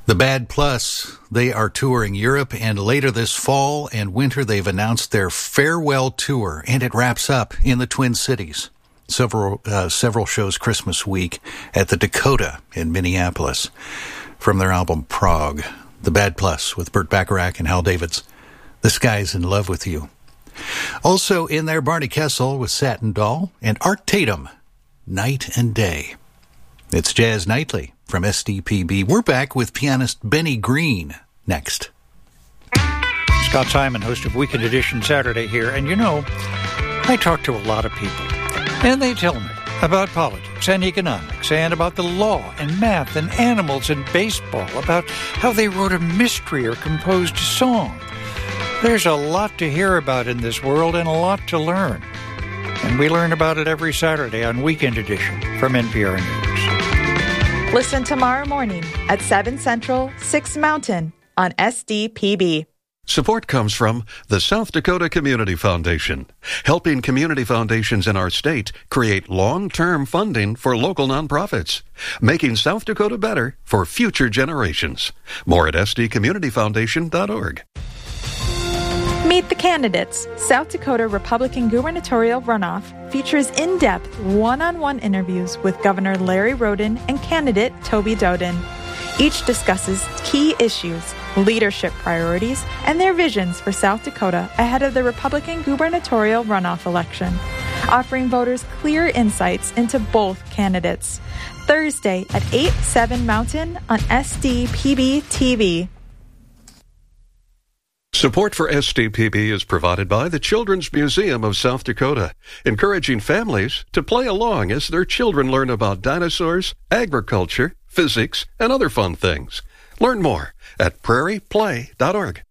The Bad Plus, they are touring Europe, and later this fall and winter they've announced their farewell tour, and it wraps up in the Twin Cities. Several shows Christmas week at the Dakota in Minneapolis from their album Prague. The Bad Plus with Burt Bacharach and Hal Davids. This Guy's in Love with You. Also in there, Barney Kessel with Satin Doll and Art Tatum, Night and Day. It's Jazz Nightly from SDPB. We're back with pianist Benny Green next. Scott Simon, host of Weekend Edition Saturday here. And you know, I talk to a lot of people, and they tell me about politics and economics and about the law and math and animals and baseball, about how they wrote a mystery or composed a song. There's a lot to hear about in this world and a lot to learn. And we learn about it every Saturday on Weekend Edition from NPR News. Listen tomorrow morning at 7 Central, 6 Mountain on SDPB. Support comes from the South Dakota Community Foundation, helping community foundations in our state create long-term funding for local nonprofits, making South Dakota better for future generations. More at sdcommunityfoundation.org. Meet the candidates. South Dakota Republican gubernatorial runoff features in-depth one-on-one interviews with Governor Larry Roden and candidate Toby Doden. Each discusses key issues, leadership priorities, and their visions for South Dakota ahead of the Republican gubernatorial runoff election, offering voters clear insights into both candidates. Thursday at 8/7 Mountain on SDPB TV. Support for SDPB is provided by the Children's Museum of South Dakota, encouraging families to play along as their children learn about dinosaurs, agriculture, physics, and other fun things. Learn more at prairieplay.org.